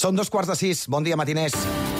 Són 5:15. Bon dia, matiners.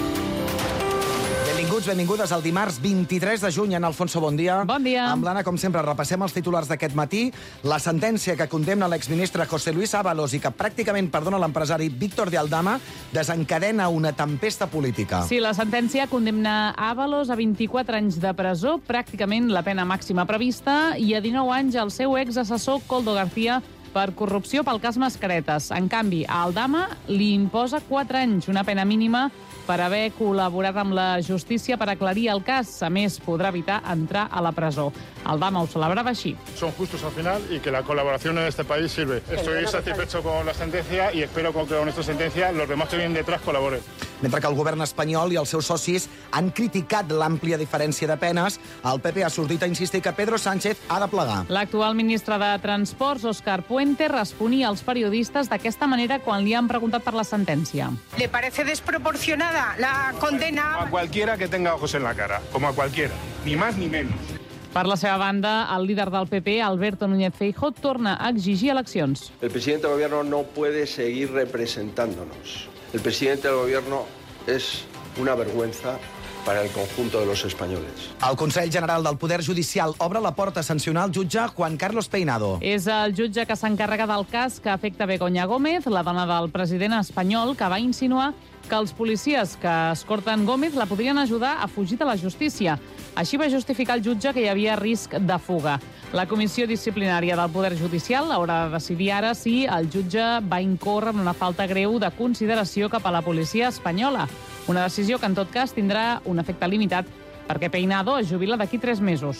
Benvinguts, benvingudes al dimarts 23 de juny. En Alfonso, bon dia. Bon dia. Amb l'Anna, com sempre, repassem els titulars d'aquest matí. La sentència que condemna l'exministre José Luis Ábalos i que pràcticament perdona l'empresari Víctor de Aldama desencadena una tempesta política. Sí, la sentència condemna Ábalos a 24 anys de presó, pràcticament la pena màxima prevista, i a 19 anys el seu exassessor Koldo García per corrupció pel cas Mascaretes. En canvi, a Aldama li imposa 4 anys, una pena mínima per haver col·laborat amb la justícia per aclarir el cas. A més, podrà evitar entrar a la presó. Aldama ho celebrava així. Son justos al final y que la colaboración en este país sirve. Estoy satisfecho con la sentencia y espero que con esta sentencia los demás que vienen detrás colaboren. Mentre que el govern espanyol i els seus socis han criticat l'àmplia diferència de penes, el PP ha sortit a insistir que Pedro Sánchez ha de plegar. L'actual ministre de Transports, Óscar Puente, responia als periodistes d'aquesta manera quan li han preguntat per la sentència. ¿Le parece desproporcionada la condena? A cualquiera que tenga ojos en la cara, como a cualquiera, ni más ni menos. Per la seva banda, el líder del PP, Alberto Núñez Feijóo, torna a exigir eleccions. El presidente del gobierno no puede seguir representándonos. El presidente del gobierno es una vergüenza para el conjunto de los españoles. El Consell General del Poder Judicial obre la porta a sancionar el jutge Juan Carlos Peinado. És el jutge que s'encarrega del cas que afecta Begoña Gómez, la dona del president espanyol, que va insinuar que els policies que escorten Gómez la podrien ajudar a fugir de la justícia. Així va justificar el jutge que hi havia risc de fuga. La Comissió Disciplinària del Poder Judicial haurà de decidir ara si el jutge va incórrer en una falta greu de consideració cap a la policia espanyola. Una decisió que, en tot cas, tindrà un efecte limitat perquè Peinado es jubila d'aquí 3 mesos.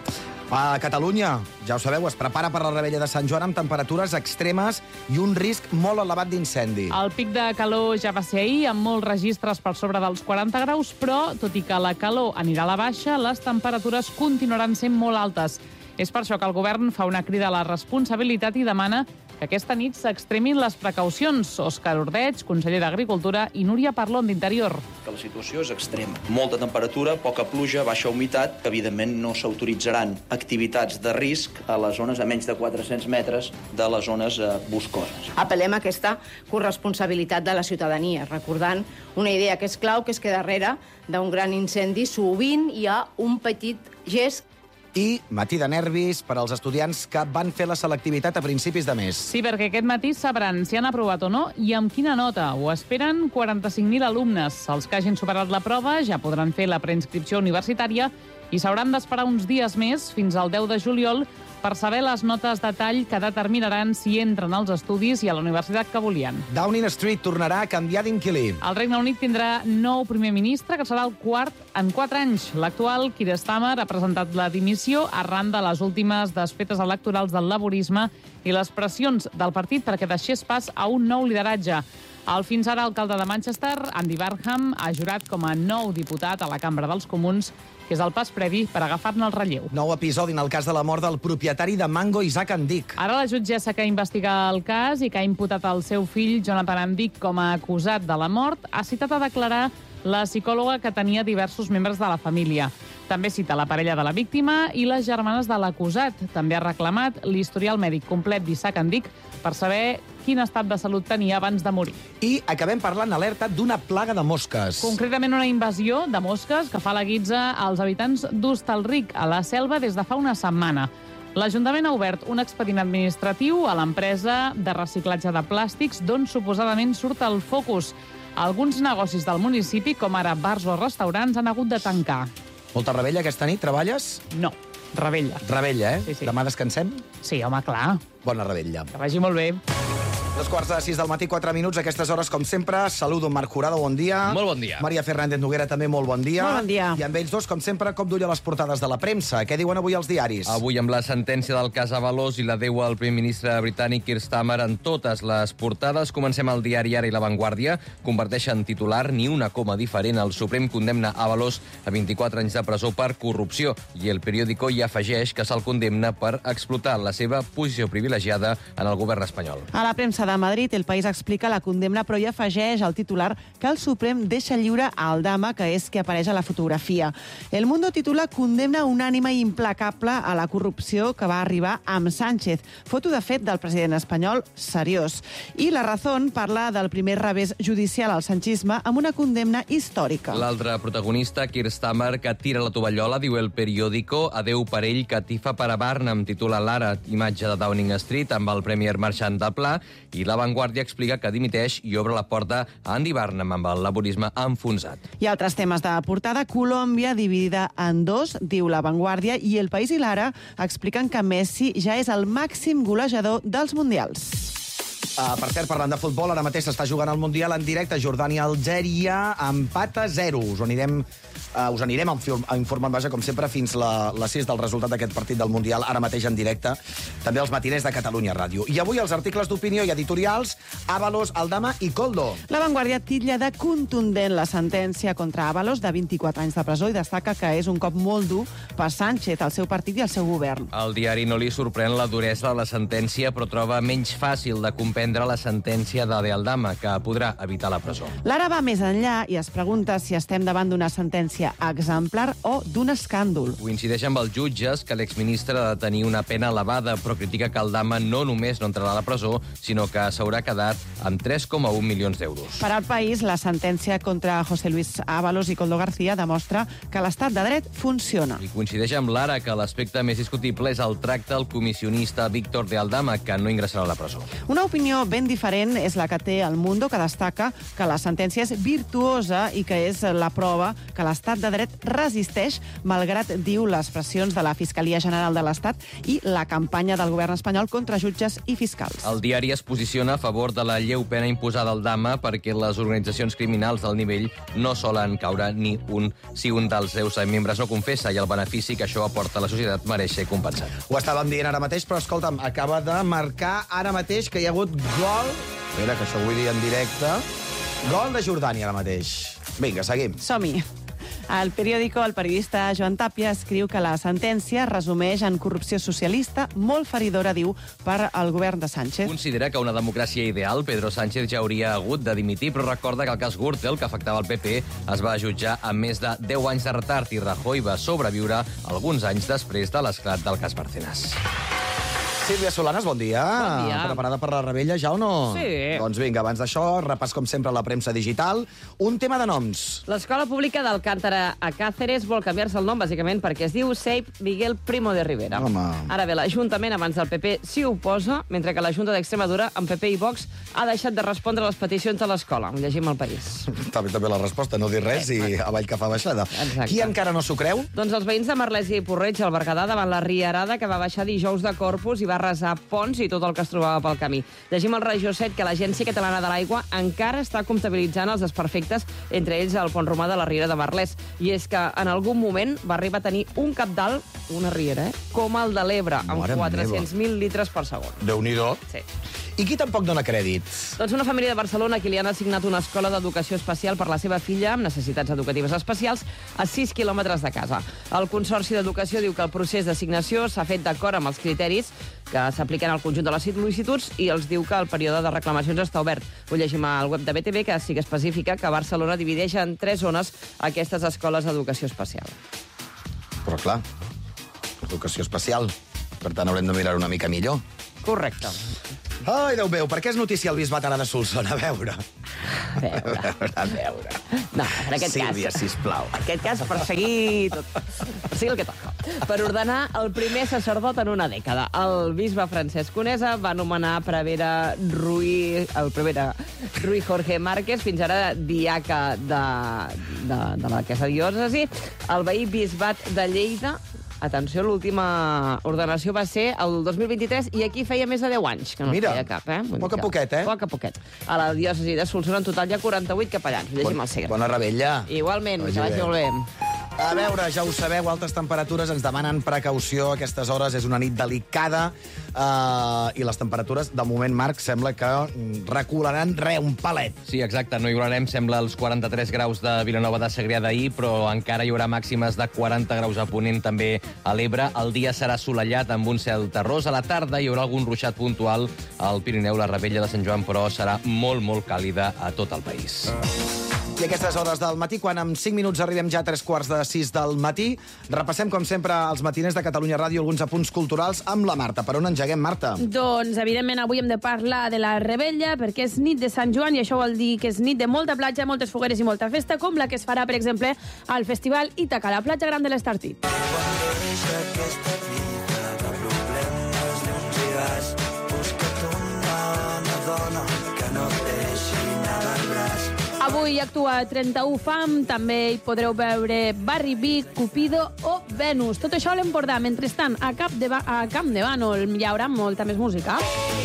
A Catalunya, ja ho sabeu, es prepara per la rebella de Sant Joan amb temperatures extremes i un risc molt elevat d'incendi. El pic de calor ja va ser ahir, amb molts registres per sobre dels 40 graus, però, tot i que la calor anirà a la baixa, les temperatures continuaran sent molt altes. És per això que el govern fa una crida a la responsabilitat i demana que aquesta nit s'extremin les precaucions. Òscar Ordeig, conseller d'Agricultura, i Núria Parlon, d'Interior. Que la situació és extrema. Molta temperatura, poca pluja, baixa humitat, que evidentment no s'autoritzaran activitats de risc a les zones a menys de 400 metres de les zones boscoses. Apel·lem a aquesta corresponsabilitat de la ciutadania, recordant una idea que és clau, que és que darrere d'un gran incendi sovint hi ha un petit gest. I matí de nervis per als estudiants que van fer la selectivitat a principis de mes. Sí, perquè aquest matí sabran si han aprovat o no i amb quina nota. Ho esperen 45.000 alumnes. Els que hagin superat la prova ja podran fer la preinscripció universitària i s'hauran d'esperar uns dies més, fins al 10 de juliol, per saber les notes de tall que determinaran si entren als estudis i a la universitat que volien. Downing Street tornarà a canviar d'inquilí. El Regne Unit tindrà nou primer ministre, que serà el quart en 4 anys. L'actual, Keir Starmer, ha presentat la dimissió arran de les últimes desfetes electorals del laborisme i les pressions del partit perquè deixés pas a un nou lideratge. El fins ara alcalde de Manchester, Andy Barham, ha jurat com a nou diputat a la Cambra dels Comuns, que és el pas previ per agafar-ne el relleu. Nou episodi en el cas de la mort del propietari de Mango, Isaac Andic. Ara la jutgessa que investiga el cas i que ha imputat el seu fill, Jonathan Andic, com a acusat de la mort, ha citat a declarar la psicòloga que tenia diversos membres de la família. També cita la parella de la víctima i les germanes de l'acusat. També ha reclamat l'historial mèdic complet d'Isaac Andic per saber quin estat de salut tenia abans de morir. I acabem parlant alerta d'una plaga de mosques. Concretament una invasió de mosques que fa la guitza als habitants d'Hostalric, a la Selva, des de fa una setmana. L'Ajuntament ha obert un expedient administratiu a l'empresa de reciclatge de plàstics d'on suposadament surt el focus. Alguns negocis del municipi, com ara bars o restaurants, han hagut de tancar. Molta rebella aquesta nit, treballes? No, rebella. Rebella, Sí, sí. Demà descansem? Sí, home, clar. Bona rebella. Que vagi molt bé. 5:45 del matí, 4 minuts. A aquestes hores, com sempre, saludo en Marc Jurado, bon dia. Molt bon dia. Maria Fernández Noguera, també molt bon dia. Molt bon dia. I amb ells dos, com sempre, cop d'ull a les portades de la premsa. Què diuen avui els diaris? Avui amb la sentència del cas Ábalos i l'adeu al primer ministre britànic Keir Starmer en totes les portades. Comencem al diari Ara i La Vanguardia. Converteixen titular ni una coma diferent. El Suprem condemna Ábalos a 24 anys de presó per corrupció i El Periódico hi afegeix que se'l condemna per explotar la seva posició privilegiada en el govern espanyol. A la premsa premsa de Madrid, El País explica la condemna, però hi afegeix al titular que el Suprem deixa lliure a Aldama, que és qui apareix a la fotografia. El Mundo titula condemna unànime i implacable a la corrupció que va arribar amb Sánchez. Foto, de fet, del president espanyol seriós. I La Razón parla del primer revés judicial al sanchisme amb una condemna històrica. L'altre protagonista, Keir Starmer, que tira la tovallola, diu El Periódico, adeu per ell, catifa per a Barnum, titula l'Ara, imatge de Downing Street amb el Premier marxant del pla, i La Vanguardia explica que dimiteix i obre la porta a Andy Barnum amb el laborisme enfonsat. I altres temes de portada. Colòmbia dividida en dos, diu La Vanguardia, i El País i l'Ara expliquen que Messi ja és el màxim golejador dels mundials. Per cert, parlant de futbol, ara mateix s'està jugant el Mundial en directe. Jordània-Algèria, empat a 0. Us anirem informant, vaja, com sempre, fins les 6 del resultat d'aquest partit del Mundial, ara mateix en directe, també els matiners de Catalunya Ràdio. I avui els articles d'opinió i editorials, Ábalos, Aldama i Koldo. La Vanguardia titlla de contundent la sentència contra Ábalos, de 24 anys de presó, i destaca que és un cop molt dur per Sánchez, el seu partit i el seu govern. Al diari no li sorprèn la duresa de la sentència, però troba menys fàcil de comprendre la sentència de Aldama, que podrà evitar la presó. L'Ara va més enllà i es pregunta si estem davant d'una sentència exemplar o d'un escàndol. Coincideix amb els jutges que l'exministre ha de tenir una pena elevada, però critica que Aldama no només no entrarà a la presó, sinó que s'haurà quedat amb 3,1 milions d'euros. Per al País, la sentència contra José Luis Ábalos i Koldo García demostra que l'estat de dret funciona. I coincideix amb l'Ara que l'aspecte més discutible és el tracte al comissionista Víctor de Aldama, que no ingressarà a la presó. Una opinió ben diferent és la que té El Mundo, que destaca que la sentència és virtuosa i que és la prova que l'estat de dret resisteix, malgrat, diu, les pressions de la Fiscalia General de l'Estat i la campanya del govern espanyol contra jutges i fiscals. El diari es posiciona a favor de la lleu pena imposada al Aldama perquè les organitzacions criminals del nivell no solen caure ni si un dels seus membres no confessa, i el benefici que això aporta a la societat mereix ser compensat. Ho estàvem dient ara mateix, però escolta'm, acaba de marcar ara mateix que hi ha hagut gol... Espera, que això ho vull dir en directe. Gol de Jordània ara mateix. Vinga, seguim. Som-hi. Al periòdico, el periodista Joan Tàpia escriu que la sentència resumeix en corrupció socialista molt feridora, diu, per al govern de Sánchez. Considera que una democràcia ideal, Pedro Sánchez ja hauria hagut de dimitir, però recorda que el cas Gürtel, que afectava el PP, es va jutjar amb més de 10 anys de retard i Rajoy va sobreviure alguns anys després de l'esclat del cas Bárcenas. Sílvia Solanes, bon dia. Bon dia. Preparada per la rebella, ja o no? Sí. Doncs vinga, abans d'això, repàs com sempre a la premsa digital. Un tema de noms. L'escola pública d'Alcántara a Cáceres vol canviar-se el nom, bàsicament, perquè es diu Seip Miguel Primo de Rivera. Home. Ara bé, l'Ajuntament, abans del PP, s'hi oposa, mentre que la Junta d'Extremadura, amb PP i Vox, ha deixat de respondre a les peticions de l'escola. Ho llegim al País. També la resposta, no dir res i avall que fa baixada. Exacte. Qui encara no s'ho creu? Doncs els veïns de Merlès i Porreig, al Berguedà, davant la riarada que va baixar dijous de Corpus i va arrasar ponts i tot el que es trobava pel camí. Llegim al Regió 7 que l'Agència Catalana de l'Aigua encara està comptabilitzant els desperfectes, entre ells el pont romà de la riera de Merlès. I és que en algun moment va arribar a tenir un cabdal, una riera, com el de l'Ebre, amb 400.000 litres per segon. Déu-n'hi-do. Sí. I qui tampoc dona crèdit? Doncs una família de Barcelona que li han assignat una escola d'educació especial per la seva filla amb necessitats educatives especials a 6 quilòmetres de casa. El Consorci d'Educació diu que el procés d'assignació s'ha fet d'acord amb els criteris que s'apliquen al conjunt de les sol·licituds i els diu que el període de reclamacions està obert. Ho llegim al web de BTV, que sí que especifica que Barcelona divideix en 3 zones aquestes escoles d'educació especial. Però clar, educació especial. Per tant, haurem de mirar una mica millor. Correcte. Ai, Déu meu, per què és notícia el bisbat ara de Solsona? A veure. A veure. No, en aquest Sílvia, cas... sisplau. En aquest cas, per seguir el que toca. Per ordenar el primer sacerdot en una dècada. El bisbe Francesc Conesa va anomenar prevere Rui Jorge Márquez, fins ara diaca de aquesta diòcesi. El veí bisbat de Lleida, atenció, l'última ordenació va ser el 2023 i aquí feia més de 10 anys que no feia cap. Poc a poquet, eh? Poc a poquet. A la diòcesi de Solsona en total hi ha 48 capellans. Llegim el segre. Bona rebella. Igualment, que vagi molt bé. A veure, ja ho sabeu, altes temperatures, ens demanen precaució a aquestes hores, és una nit delicada, i les temperatures, de moment, Marc, sembla que recularan un palet. Sí, exacte, no hi haurem, sembla, els 43 graus de Vilanova de Segrià d'ahir, però encara hi haurà màximes de 40 graus a Ponent, també a l'Ebre. El dia serà assolellat amb un cel terrós. A la tarda hi haurà algun ruixat puntual al Pirineu, la Rebella de Sant Joan, però serà molt, molt càlida a tot el país. I a aquestes hores del matí, quan en 5 minuts arribem ja a 3:45 del matí, repassem, com sempre, als matiners de Catalunya Ràdio alguns apunts culturals amb la Marta. Per on engeguem, Marta? Doncs, evidentment, avui hem de parlar de la Rebella, perquè és nit de Sant Joan, i això vol dir que és nit de molta platja, moltes fogueres i molta festa, com la que es farà, per exemple, al Festival Ítaca, a la platja gran de l'Estartit. Avui actua 31 Fam, també hi podreu veure Barry B, Cupido o Venus. Tot això a l'Empordà. Mentrestant, a Camp de Bànol hi haurà molta més música.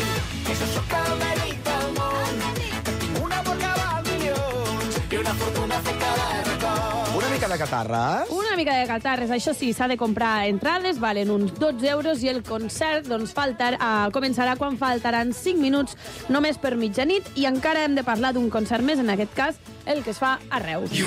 Una mica de catarres. Una mica de catarres, això sí, s'ha de comprar entrades, valen uns 12 euros, i el concert doncs, començarà quan faltaran 5 minuts només per mitjanit, i encara hem de parlar d'un concert més, en aquest cas, el que es fa a Reus.